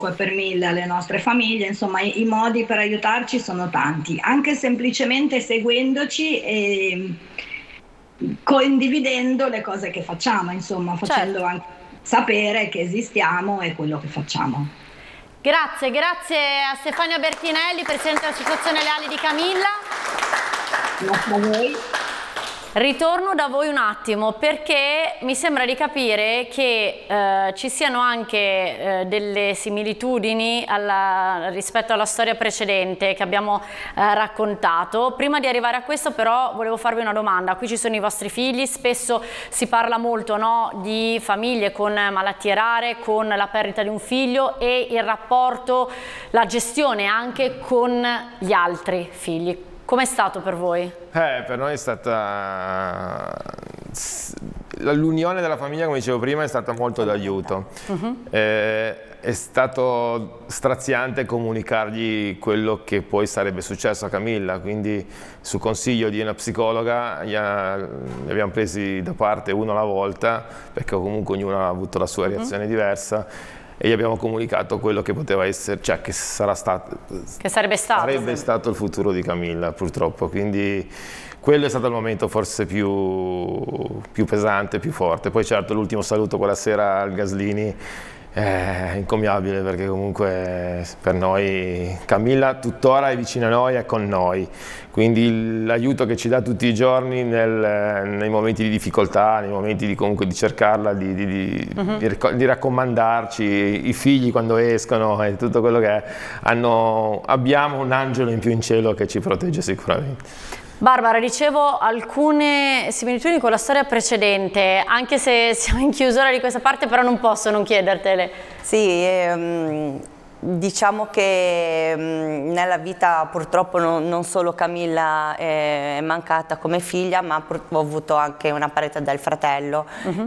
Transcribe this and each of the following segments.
per 1000 alle nostre famiglie, insomma i modi per aiutarci sono tanti, anche semplicemente seguendoci e condividendo le cose che facciamo, insomma facendo anche sapere che esistiamo e quello che facciamo. Grazie a Stefania Bertinelli, Presidente dell'Associazione Le Ali di Camilla. Grazie a voi. Ritorno da voi un attimo perché mi sembra di capire che ci siano anche delle similitudini rispetto alla storia precedente che abbiamo raccontato. Prima di arrivare a questo però volevo farvi una domanda. Qui ci sono i vostri figli, spesso si parla molto, no, di famiglie con malattie rare, con la perdita di un figlio e il rapporto, la gestione anche con gli altri figli. Com'è stato per voi? Per noi è stata l'unione della famiglia, come dicevo prima, è stata molto d'aiuto. È stato straziante comunicargli quello che poi sarebbe successo a Camilla, quindi su consiglio di una psicologa li abbiamo presi da parte uno alla volta, perché comunque ognuno ha avuto la sua reazione diversa. E gli abbiamo comunicato quello che poteva essere, cioè che sarebbe stato il futuro di Camilla, purtroppo. Quindi quello è stato il momento forse più pesante, più forte. Poi certo l'ultimo saluto quella sera al Gaslini è incommiabile, perché comunque per noi Camilla tuttora è vicina a noi, è con noi, quindi l'aiuto che ci dà tutti i giorni nei momenti di difficoltà, nei momenti comunque di cercarla, di raccomandarci, i figli quando escono e tutto quello che è, abbiamo un angelo in più in cielo che ci protegge sicuramente. Barbara, dicevo alcune similitudini con la storia precedente, anche se siamo in chiusura di questa parte, però non posso non chiedertele. Sì, diciamo che nella vita purtroppo non solo Camilla è mancata come figlia, ma ho avuto anche una parete del fratello.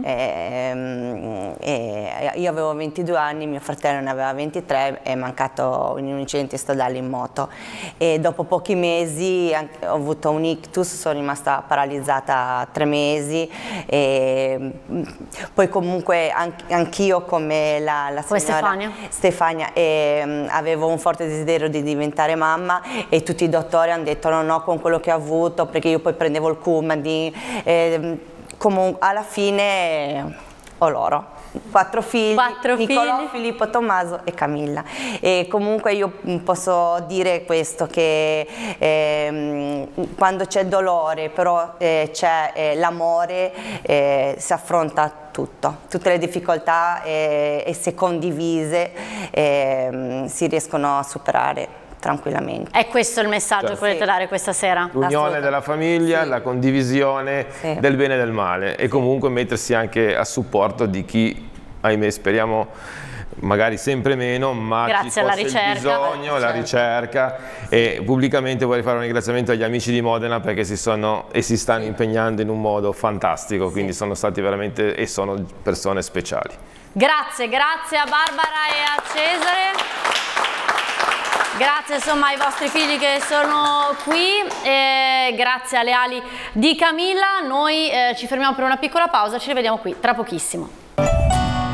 Io avevo 22 anni, mio fratello ne aveva 23, è mancato in un incidente stradale in moto e dopo pochi mesi ho avuto un ictus, sono rimasta paralizzata 3 mesi e poi comunque anch'io come la signora Stefania avevo un forte desiderio di diventare mamma e tutti i dottori hanno detto no, con quello che ho avuto, perché io poi prendevo il Coumadin, comunque alla fine ho loro. 4 figli, Nicolò, Filippo, Tommaso e Camilla. E comunque io posso dire questo, che quando c'è dolore però c'è l'amore, si affronta tutto, tutte le difficoltà e se condivise si riescono a superare tranquillamente. È questo il messaggio che volete dare questa sera? L'unione della famiglia, la condivisione del bene e del male e comunque mettersi anche a supporto di chi, ahimè, speriamo magari sempre meno, ma grazie alla ricerca, la ricerca, e pubblicamente vorrei fare un ringraziamento agli amici di Modena perché si stanno impegnando in un modo fantastico, quindi sono stati veramente e sono persone speciali. Grazie a Barbara e a Cesare. Grazie insomma ai vostri figli che sono qui, grazie alle ali di Camilla. Noi ci fermiamo per una piccola pausa, ci rivediamo qui tra pochissimo.